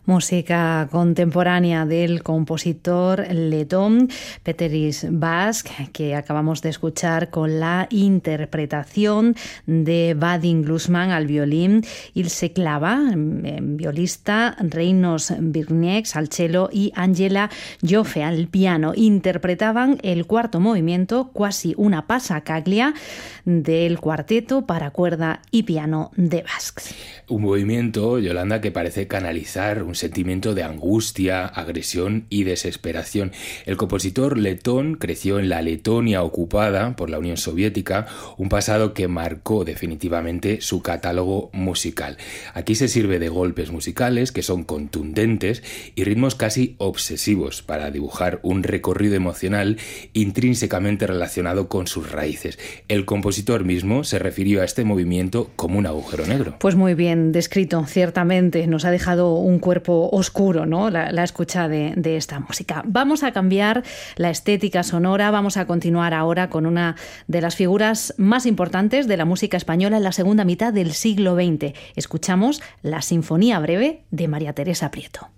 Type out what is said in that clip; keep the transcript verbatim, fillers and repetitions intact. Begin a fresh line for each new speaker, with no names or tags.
Música contemporánea del compositor letón Péteris Bast, que acabamos de escuchar con la interpretación de Vadim Glusman al violín, Ilse Klava, violista, Reinos Birnieks al cello y Angela Joffe al piano. Interpretaban el cuarto movimiento, Quasi una passacaglia, del cuarteto para cuerda y piano de Bast.
Un movimiento, Yolanda, que parece canalizar un sentimiento de angustia, agresión y desesperación. El compositor letón creció en la Letonia ocupada por la Unión Soviética, un pasado que marcó definitivamente su catálogo musical. Aquí se sirve de golpes musicales que son contundentes y ritmos casi obsesivos para dibujar un recorrido emocional intrínsecamente relacionado con sus raíces. El compositor mismo se refirió a este movimiento como un agujero negro.
Pues muy bien descrito, ciertamente. Nos ha dejado un cuerpo oscuro, ¿no? La, la escucha de, de esta música. Vamos a cambiar la estética sonora, vamos a continuar ahora con una de las figuras más importantes de la música española en la segunda mitad del siglo veinte. Escuchamos la Sinfonía Breve de María Teresa Prieto.